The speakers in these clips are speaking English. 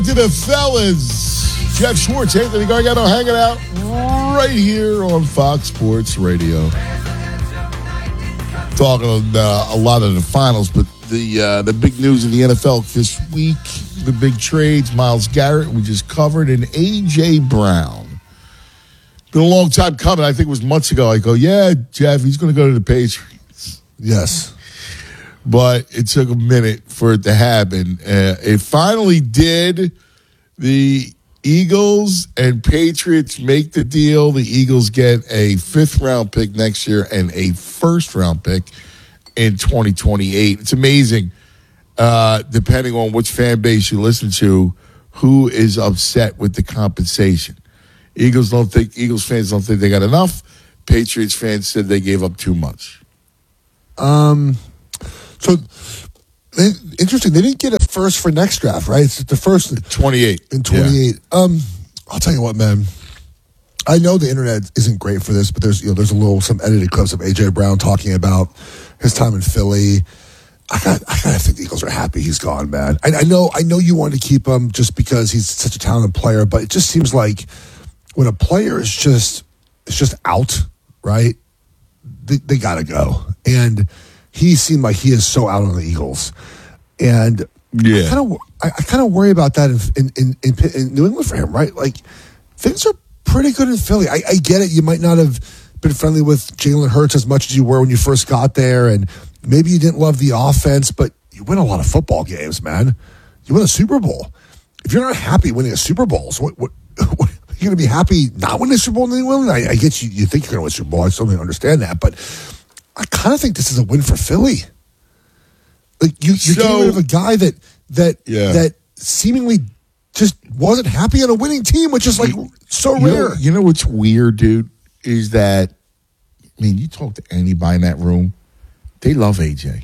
To the fellas, Jeff Schwartz, Anthony Gargano hanging out right here on Fox Sports Radio. Talking a lot of the finals, but the big news in the NFL this week, the big trades, Myles Garrett, we just covered, and A.J. Brown. Been a long time coming. I think it was months ago. I go, yeah, Jeff, he's going to go to the Patriots. Yes. But it took a minute for it to happen. It finally did. The Eagles and Patriots make the deal. The Eagles get a 5th-round pick next year and a 1st-round pick in 2028. It's amazing, depending on which fan base you listen to, who is upset with the compensation. Eagles fans don't think they got enough. Patriots fans said they gave up too much. So, interesting. They didn't get a first for next draft, right? It's the first 28 in 28. Yeah. I'll tell you what, man. I know the internet isn't great for this, but there's some edited clips of A.J. Brown talking about his time in Philly. I gotta think the Eagles are happy he's gone, man. I know you wanted to keep him just because he's such a talented player, but it just seems like when a player is just out, right? They gotta go. And he seemed like he is so out on the Eagles, and I kind of worry about that in New England for him, right? Like things are pretty good in Philly. I get it. You might not have been friendly with Jalen Hurts as much as you were when you first got there, and maybe you didn't love the offense, but you win a lot of football games, man. You win a Super Bowl. If you're not happy winning a Super Bowl, so what are you going to be happy not winning a Super Bowl in New England? I get you think you're going to win a Super Bowl. I still don't understand that, but I kind of think this is a win for Philly. Like you're getting rid of a guy that seemingly just wasn't happy on a winning team, which is like so rare. You know what's weird, dude, is that you talk to anybody in that room, they love AJ.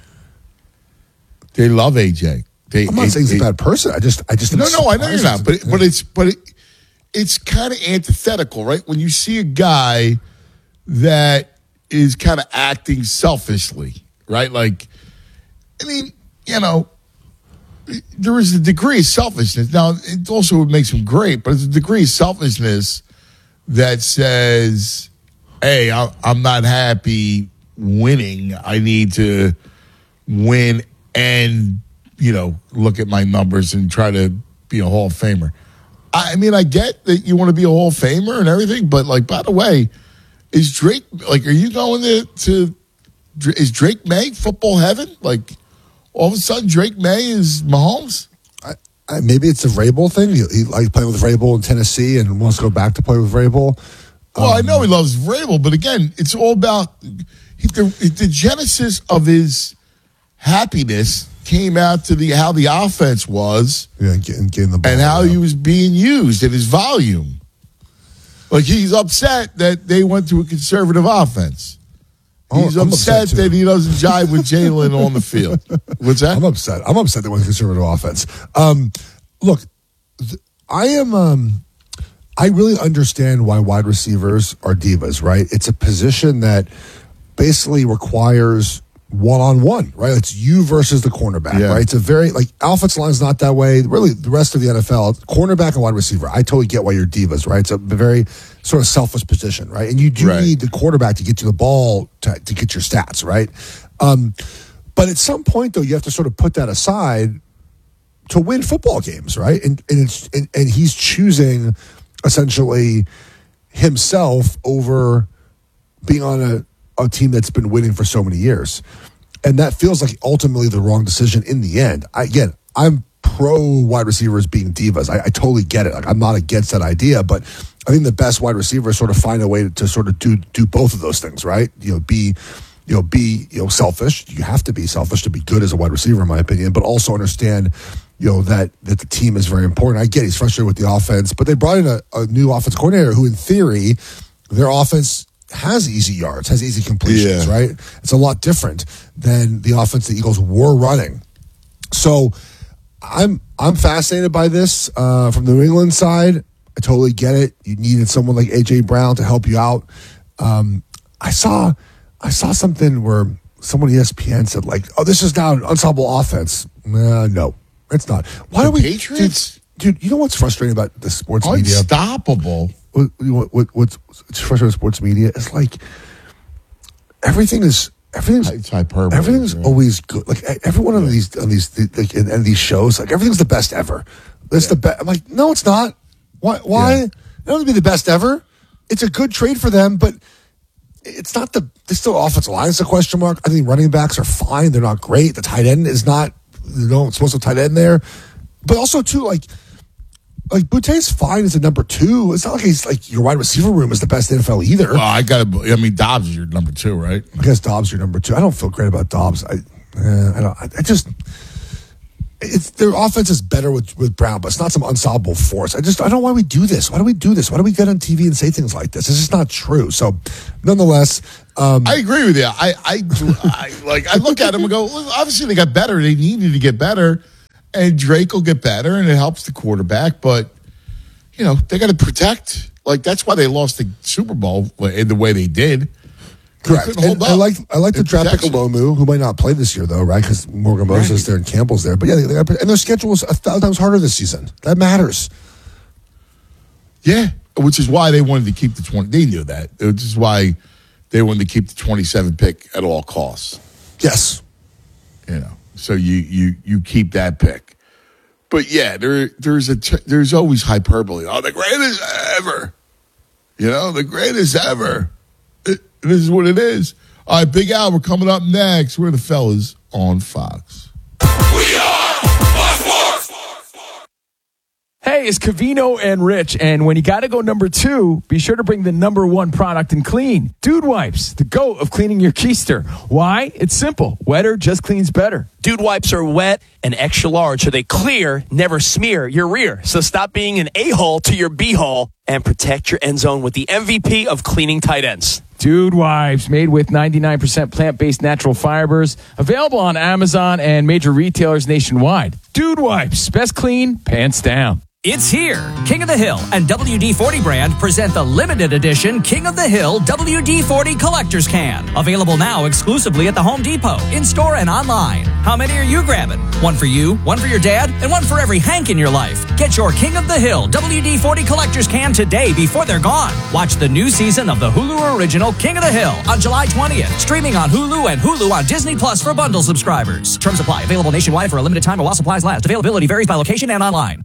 They love AJ. I'm not saying he's a bad person. I just no, I know you're not. But it's kind of antithetical, right? When you see a guy that is kind of acting selfishly, right? Like, there is a degree of selfishness. Now, it also makes him great, but it's a degree of selfishness that says, hey, I'm not happy winning. I need to win and, look at my numbers and try to be a Hall of Famer. I get that you want to be a Hall of Famer and everything, but, by the way, is Drake, are you going to is Drake May football heaven? All of a sudden, Drake May is Mahomes? Maybe it's a Vrabel thing. He likes playing with Vrabel in Tennessee and wants to go back to play with Vrabel. Well, I know he loves Vrabel, but again, it's all about the genesis of his happiness came out to how the offense was, getting the ball, and how he was being used and his volume. He's upset that they went to a conservative offense. He's upset that he doesn't jive with Jalen on the field. What's that? I'm upset. I'm upset they went to conservative offense. Look, I really understand why wide receivers are divas, right? It's a position that basically requires one-on-one, right? It's you versus the cornerback, right? It's a very, offensive line is not that way. Really, the rest of the NFL, cornerback and wide receiver, I totally get why you're divas, right? It's a very sort of selfish position, right? And you do need the quarterback to get you the ball to get your stats, right? But at some point, though, you have to sort of put that aside to win football games, right? And he's choosing, essentially, himself over being on a team that's been winning for so many years. And that feels like ultimately the wrong decision in the end. I'm pro wide receivers being divas. I totally get it. I'm not against that idea, but I think the best wide receivers sort of find a way to sort of do both of those things, right? Be selfish. You have to be selfish to be good as a wide receiver, in my opinion, but also understand, that the team is very important. I get he's frustrated with the offense, but they brought in a new offense coordinator who, in theory, their offense has easy yards, has easy completions, right? It's a lot different than the offense the Eagles were running. So I'm fascinated by this from the New England side. I totally get it. You needed someone like A.J. Brown to help you out. I saw something where someone at ESPN said, this is now an unstoppable offense. No, it's not. Why do we? Patriots? dude, you know what's frustrating about the sports media? Unstoppable. What's frustrating with sports media is like everything's it's hyperbole. Everything's always good. Like every one of these like, and these shows, like everything's the best ever. It's the best. I'm like, no, it's not. Why? Yeah. It doesn't be the best ever. It's a good trade for them, but it's not it's still offensive line is a question mark. I think running backs are fine. They're not great. The tight end is not, it's supposed to tight end there. But also too, like Boute's fine as a number 2. It's not like he's like your wide receiver room is the best in the NFL either. Well, Dobbs is your number 2, right? I guess Dobbs is your number 2. I don't feel great about Dobbs. Their offense is better with Brown, but it's not some unsolvable force. I don't know why we do this. Why do we do this? Why do we get on TV and say things like this? It's just not true. So, nonetheless, I agree with you. I look at them and go, well, obviously they got better. They needed to get better, and Drake will get better, and it helps the quarterback. But they got to protect. Like that's why they lost the Super Bowl in the way they did. Correct. And I like the draft pick Olomu, who might not play this year though, right? Because Morgan Moses is there and Campbell's there. But yeah, and their schedule is 1,000 times harder this season. That matters. Yeah, which is why they wanted to keep the 20. They knew that. Which is why they wanted to keep the 27 pick at all costs. Yes. So you keep that pick. But yeah, there's always hyperbole. Oh, the greatest ever. The greatest ever. This is what it is. All right, Big Al, we're coming up next. We're the fellas on Fox. We are Fox Sports. Hey, it's Covino and Rich, and when you got to go number 2, be sure to bring the number 1 product in clean. Dude Wipes, the GOAT of cleaning your keister. Why? It's simple. Wetter just cleans better. Dude Wipes are wet and extra large, so they clear, never smear your rear. So stop being an a-hole to your b-hole and protect your end zone with the MVP of cleaning tight ends. Dude Wipes, made with 99% plant-based natural fibers. Available on Amazon and major retailers nationwide. Dude Wipes, best clean, pants down. It's here. King of the Hill and WD-40 brand present the limited edition King of the Hill WD-40 Collector's Can. Available now exclusively at the Home Depot, in-store and online. How many are you grabbing? One for you, one for your dad, and one for every Hank in your life. Get your King of the Hill WD-40 Collector's Can today before they're gone. Watch the new season of the Hulu original King of the Hill on July 20th. Streaming on Hulu and Hulu on Disney Plus for bundle subscribers. Terms apply. Available nationwide for a limited time while supplies last. Availability varies by location and online.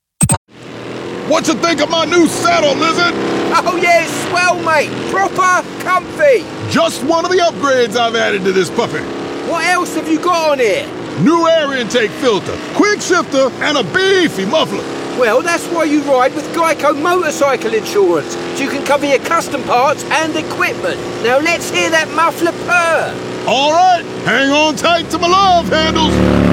What you think of my new saddle, Lizard? Oh, yeah, swell, mate. Proper comfy. Just one of the upgrades I've added to this puppy. What else have you got on here? New air intake filter, quick shifter, and a beefy muffler. Well, that's why you ride with Geico Motorcycle Insurance, so you can cover your custom parts and equipment. Now let's hear that muffler purr. All right, hang on tight to my love handles.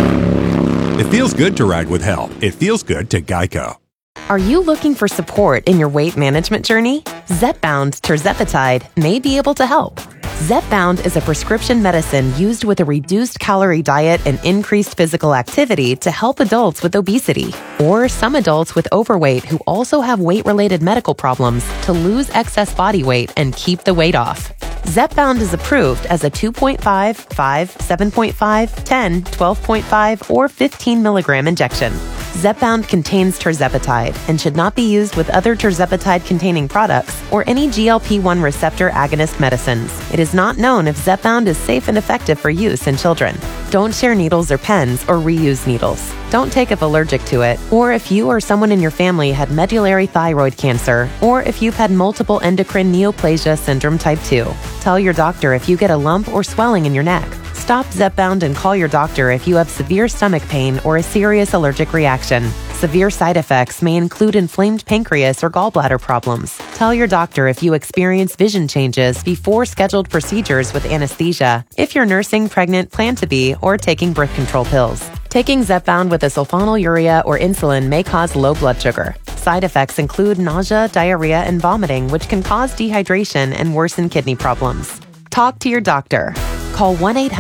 It feels good to ride with help. It feels good to Geico. Are you looking for support in your weight management journey? Zepbound tirzepatide may be able to help. Zepbound is a prescription medicine used with a reduced calorie diet and increased physical activity to help adults with obesity or some adults with overweight who also have weight-related medical problems to lose excess body weight and keep the weight off. Zepbound is approved as a 2.5, 5, 7.5, 10, 12.5, or 15 milligram injection. Zepbound contains tirzepatide and should not be used with other tirzepatide-containing products or any GLP-1 receptor agonist medicines. It is not known if Zepbound is safe and effective for use in children. Don't share needles or pens or reuse needles. Don't take if allergic to it, or if you or someone in your family had medullary thyroid cancer, or if you've had multiple endocrine neoplasia syndrome type 2. Tell your doctor if you get a lump or swelling in your neck. Stop Zepbound and call your doctor if you have severe stomach pain or a serious allergic reaction. Severe side effects may include inflamed pancreas or gallbladder problems. Tell your doctor if you experience vision changes before scheduled procedures with anesthesia, if you're nursing, pregnant, plan to be, or taking birth control pills. Taking Zepbound with a sulfonylurea or insulin may cause low blood sugar. Side effects include nausea, diarrhea, and vomiting, which can cause dehydration and worsen kidney problems. Talk to your doctor. Call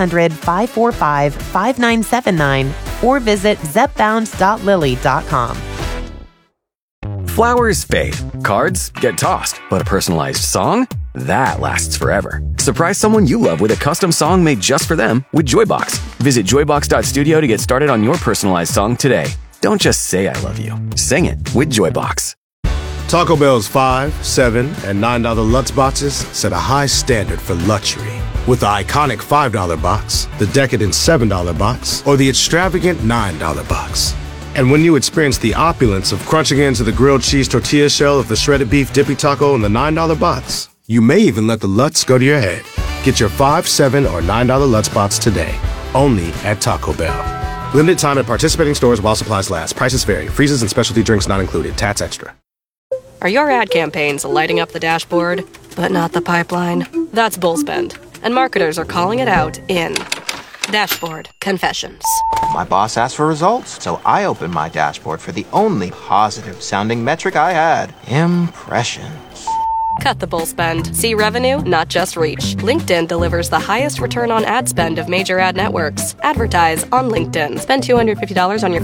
1-800-545-5979 or visit zepbound.lily.com. Flowers fade, cards get tossed, but a personalized song? That lasts forever. Surprise someone you love with a custom song made just for them with Joybox. Visit joybox.studio to get started on your personalized song today. Don't just say I love you. Sing it with JoyBox. Taco Bell's $5, $7, and $9 Lutz boxes set a high standard for luxury. With the iconic $5 box, the decadent $7 box, or the extravagant $9 box. And when you experience the opulence of crunching into the grilled cheese tortilla shell of the shredded beef dippy taco in the $9 box, you may even let the Lutz go to your head. Get your $5, $7, or $9 Lutz box today, only at Taco Bell. Limited time at participating stores while supplies last. Prices vary. Freezes and specialty drinks not included. Tats extra. Are your ad campaigns lighting up the dashboard, but not the pipeline? That's Bullspend, and marketers are calling it out in Dashboard Confessions. My boss asked for results, so I opened my dashboard for the only positive-sounding metric I had: impressions. Cut the bull spend. See revenue, not just reach. LinkedIn delivers the highest return on ad spend of major ad networks. Advertise on LinkedIn. Spend $250 on your